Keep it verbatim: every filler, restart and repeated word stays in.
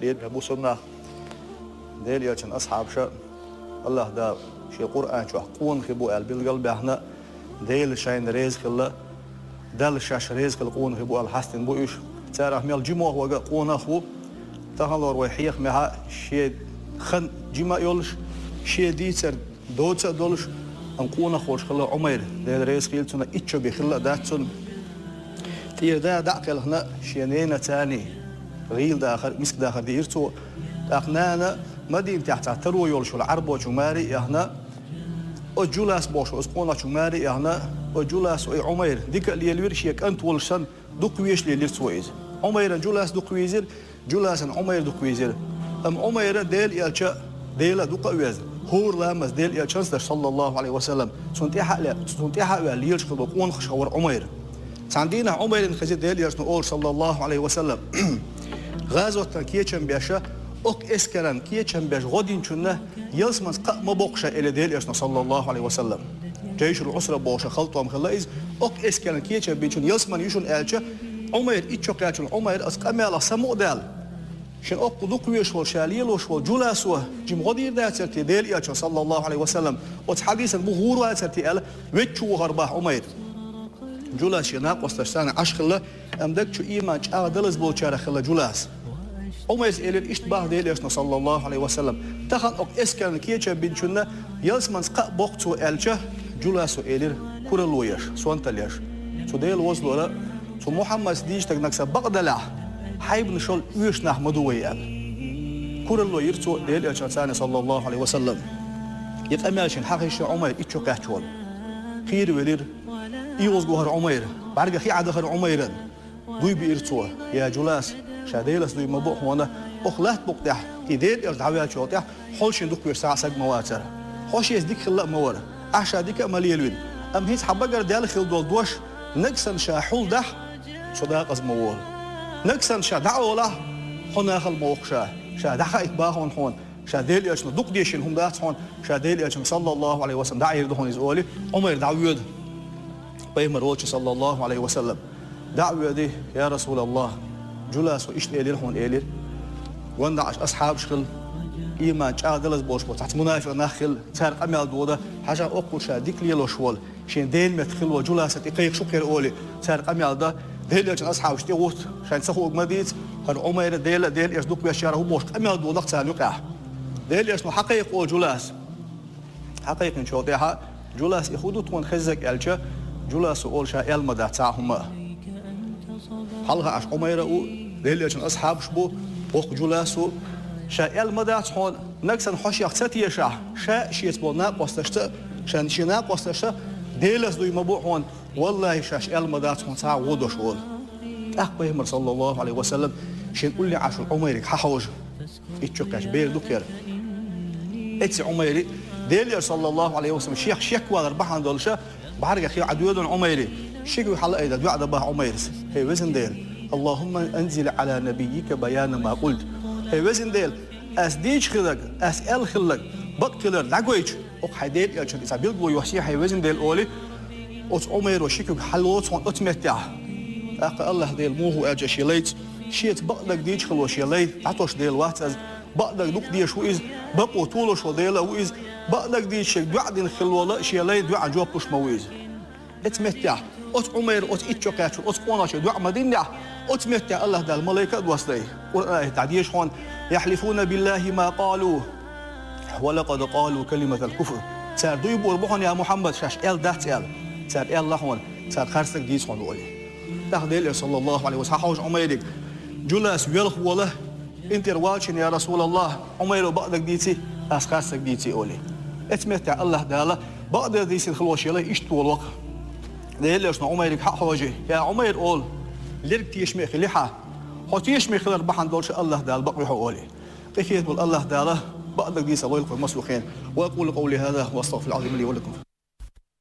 ليد أبو سنة ديل يأتن أصحاب شا الله دا شيء القرآن شو قون خبو قلب القلب إحنا ديل شاين ريز خلا دل شاش ريز خل قون خبو الحسن بويش تعرف ميل جموع وجا قون أخو تهلور ويحيخ مها شيء خن جماع يولش شيء ديتر دوتر دولش أن قون أخوش خلا عمير ديل ريز خيل تنا إتشو بخلا داتون تير دا دعكل هنا شينين تاني غيل داخل مسك داخل ديرتو داخنانا مدين تحت ترو يولش العرب وجماري هنا وجلاس بوش وسقونا جماري هنا وجلاس عمير ديك اللي يلورشيك أنت ولشان دوكويش اللي ليرتويز عمير جلاس دوكويزر جلاس عمير دوكويزر أم عمير ديل يالشا ديل دوكويز هور لامس ديل يالشانس صلى الله عليه وسلم سنتيحة لا سنتيحة ليرش خلقون خشور عمير عندنا عمير خزيد ديل يرسنو صلى الله عليه وسلم غازوة كيتشن بيشا أك إسكران كيتشن بيش غدين شنه يلسمن قا مبوقشة إلى ديل يرسنو صلى الله عليه وسلم جيش العسرة بوشة خلطهم خلايز أك إسكران كيتشن بيشن يلسمن يشون ألشة عمير إتشوك ياتشون عمير أسقامي سمو دال شن أك دوكويش والشاليل وش والجلاسوه جيم غدير داترتي ديل يرسنو صلى الله عليه وسلم وتحديث المهور واترتي أل ويتشو غرباه عمير جلاس يناق وستشتان عشخلة أمدك شو إيمان شاء دلز بولشارة خلا جلاس أميز إلين إشتباه ديل يسنا صلى الله عليه وسلم تخن أك إسكان كيتشا بنشنا يلسمن سقا بوقتو ألشا جلاس إلين كورلويش سوانتليش سو ديل وصلوا سو محمد ديش تكنكسا بقدلا حيب نشول ويش نحمدوي أل كورلويش سو ديل يسنا صلى الله عليه وسلم يتأملشن حقيش عمر إتشو كاتشول خير ولير يوز جوهر عمير بعرق خي عدخر عميرا دوي بيرتوه يا جلاس شاديلس دوي مبوح وانا أخلات بقتح إيدير إرتعويات شوتح حولشين دوك بيرساع ساق مواتر خوش يزديك خلاء موار أحشا ديك مليلوين أم هيس حبقر ديال خل دول دوش نكسن شا حول دح صداق از موال نكسن شا دعو له هنا خل موق شا شا دحا إتباهون هون شا ديل يشن دوك ديشين هم دات هون شا ديل يشن صلى الله عليه وسلم دعي يردهون يزولي عمير دعويد بيمر وجه صلى الله عليه وسلم دعوة دي يا رسول الله جلاس وإيش إلير هون إلير وندعش أصحاب شغل إيمان شادلز بوش بوش تحت منافق ناخل تارق أميال دودا حاجة أقول شاديك ليلو شوال شين دين متخل وجلاس تقيق شكر أولي تارق أميال ده ديل يجن أصحاب شتيغوت شان سخو مديت هر عمير ديل ديل يجدوك بيشاره بوش أميال دودا قتال يقع ديل يجنو حقيق أو جلاس حقيق إن شوطيها جلاس يخودو تون خزك ألشا جلاس أول شيء المدى تاعهما حلها عش عميرة أو ديل يجن أصحاب شبو وق جلاسو شيء المدى تحون نكسن حش يقتتي يشع شاء شيء تبغى ناقص تشت شان شيء ناقص تشت ديلس دوي مبوحون والله شاش المدى تحون تاع ودش أول أخبرهم صلى الله عليه وسلم شين قول لي عش عميرك ححوج يتشكش بير دكير إتس عميري ديل صلى الله عليه وسلم شيخ شيخ وادر بحن دولشة بعرق أخي عدوان عميري شيكو حلقة إذا دعاء دباه عميرس هي وزن ديل اللهم أنزل على نبيك بيان ما قلت هي وزن ديل أس ديش خلق أس أل خلق بقتلر دعويش أو حديد يا شن إسابيل بو يوحشي هي وزن ديل أولي أوت عمير وشيكو حلوت وان أتمتع أق الله ديل موه أجا شيليت شيت بقدك ديش خلو شيليت عطوش ديل واتز بقدك دوك ديش وإز بقو طولش وديل وإز بقدك ديش دعاء خلو لا شيليت دعاء جوابش مويز اتمتع أت عمير أت إتشوكات أت قناش دعاء مدينة اتمتع الله ده الملائكة دوسلي قرآن تعديش هون يحلفون بالله ما قالوا ولقد قالوا كلمة الكفر صار دويبو ربحون يا محمد شاش إل دات إل صار إل الله هون صار خرسك ديس هون ولي تخديل صلى الله عليه وسلم حوش عميرك جلس ويلخ وله انت روالشن يا رسول الله عمير بقدك ديتي أس خرسك ديتي ولي اتمتع الله ده بقدر ديس الخلوش يلا يشتو الوقت ديل يشنا عميرك حق حوجي يا عمير قول ليرك تيشمي خليحة حتيش مي خلال بحن دولش الله ده البقر حولي كيف يقول الله ده بقدر ديس الله يغفر مسلوخين وأقول قولي هذا واستغفر العظيم لي ولكم